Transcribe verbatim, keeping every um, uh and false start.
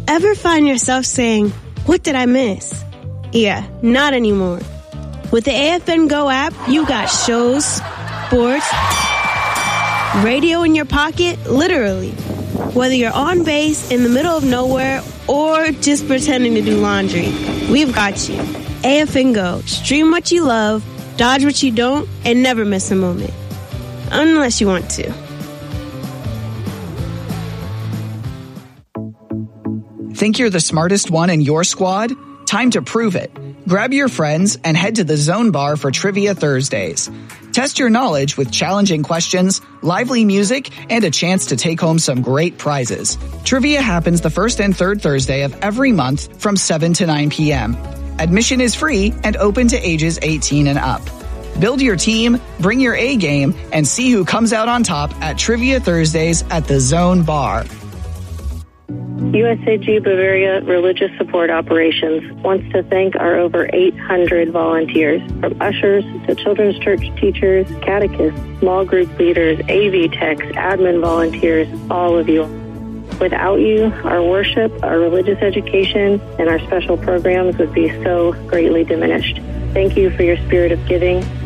Ever find yourself saying, what did I miss? Yeah, not anymore. With the A F N Go app, you got shows, sports, radio in your pocket, literally. Whether you're on base, in the middle of nowhere, or just pretending to do laundry, we've got you. A F N Go. Stream what you love, dodge what you don't, and never miss a moment. Unless you want to. Think you're the smartest one in your squad? Time to prove it. Grab your friends and head to the Zone Bar for Trivia Thursdays. Test your knowledge with challenging questions, lively music, and a chance to take home some great prizes. Trivia happens the first and third Thursday of every month from seven to nine p.m. Admission is free and open to ages eighteen and up. Build your team, bring your A game, and see who comes out on top at Trivia Thursdays at the Zone Bar. U S A G Bavaria Religious Support Operations wants to thank our over eight hundred volunteers, from ushers to children's church teachers, catechists, small group leaders, A V techs, admin volunteers, all of you. Without you, our worship, our religious education, and our special programs would be so greatly diminished. Thank you for your spirit of giving.